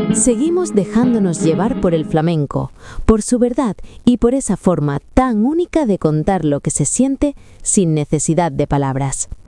Seguimos dejándonos llevar por el flamenco, por su verdad y por esa forma tan única de contar lo que se siente sin necesidad de palabras.